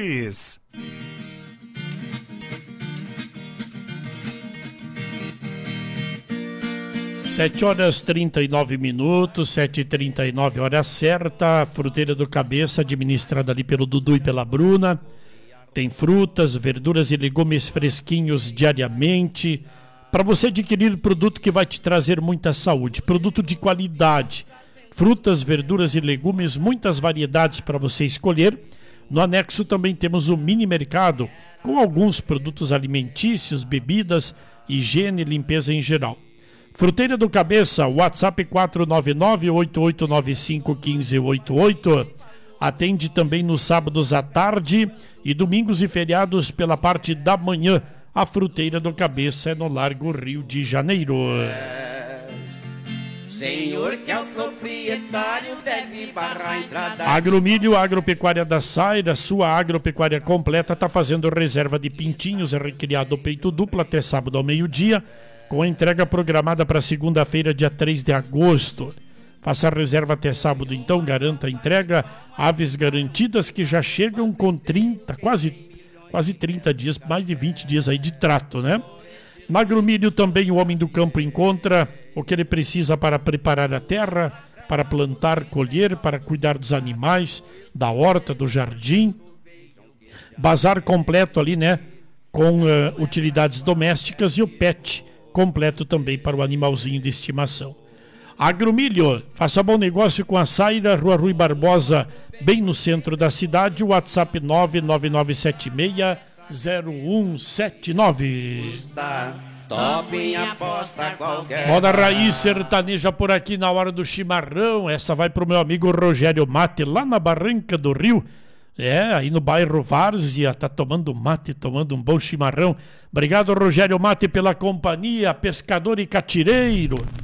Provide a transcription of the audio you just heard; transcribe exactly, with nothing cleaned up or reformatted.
Lages. Sete horas trinta e nove minutos, sete e trinta e nove, hora certa. Fruteira do Cabeça, administrada ali pelo Dudu e pela Bruna. Tem frutas, verduras e legumes fresquinhos diariamente. Para você adquirir produto que vai te trazer muita saúde, produto de qualidade. Frutas, verduras e legumes, muitas variedades para você escolher. No anexo também temos o mini mercado, com alguns produtos alimentícios, bebidas, higiene e limpeza em geral. Fruteira do Cabeça, WhatsApp quatro nove nove, oito oito nove cinco, um cinco oito oito. Atende também nos sábados à tarde e domingos e feriados pela parte da manhã. A Fruteira do Cabeça é no Largo Rio de Janeiro. Senhor que é o proprietário deve barrar a entrada. Agromilho, Agropecuária da Saira, sua agropecuária completa, está fazendo reserva de pintinhos, recriado peito duplo até sábado ao meio-dia, com a entrega programada para segunda-feira, dia três de agosto. Faça a reserva até sábado, então garanta a entrega. Aves garantidas que já chegam com trinta, quase, quase trinta dias, mais de vinte dias aí de trato, né? Na Agromilho também o homem do campo encontra o que ele precisa para preparar a terra, para plantar, colher, para cuidar dos animais, da horta, do jardim. Bazar completo ali, né? Com uh, utilidades domésticas e o pet completo também para o animalzinho de estimação. Agromilho, faça bom negócio com a Saira, Rua Rui Barbosa, bem no centro da cidade. WhatsApp nove nove nove sete seis zero um sete nove. Top em aposta qualquer. Moda Raiz Sertaneja por aqui na hora do chimarrão. Essa vai pro meu amigo Rogério Mate, lá na Barranca do Rio. É, aí no bairro Várzea, tá tomando mate, tomando um bom chimarrão. Obrigado, Rogério Mate, pela companhia, pescador e catireiro.